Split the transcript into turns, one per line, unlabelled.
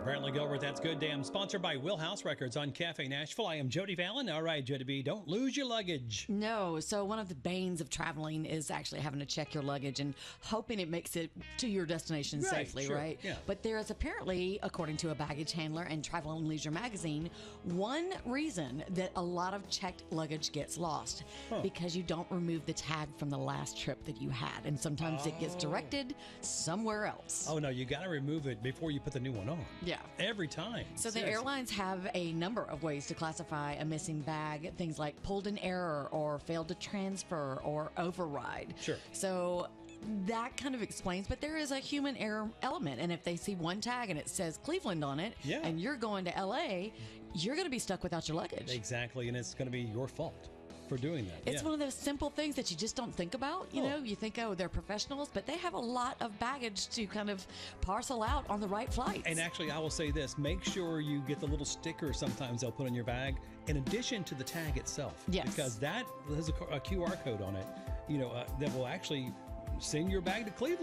Apparently Gilbert, that's good damn. Sponsored by Wheelhouse Records on Cafe Nashville. I am Jody Fallon. All right, Jody B, don't lose your luggage.
No. So one of the banes of traveling is actually having to check your luggage and hoping it makes it to your destination safely,
sure,
right?
yeah.
But there is apparently, according to a baggage handler and Travel and Leisure magazine, one reason that a lot of checked luggage gets lost because you don't remove the tag from the last trip that you had. And sometimes it gets directed somewhere else.
Oh, no, you got to remove it before you put the new one on.
Yeah.
Every time.
So the
Seriously.
airlines have a number of ways to classify a missing bag, things like pulled in error or failed to transfer or override.
Sure.
So that kind of explains, but there is a human error element. And if they see one tag and it says Cleveland on it,
Yeah.
and you're going to LA, you're going to be stuck without your luggage.
Exactly, and it's going to be your fault for doing that.
It's
yeah.
one of those simple things that you just don't think about. You know, you think, oh, they're professionals, but they have a lot of baggage to kind of parcel out on the right flights.
And actually, I will say this. Make sure you get the little sticker sometimes they'll put on your bag in addition to the tag itself.
Yes.
Because that has a QR code on it, that will actually send your bag to Cleveland.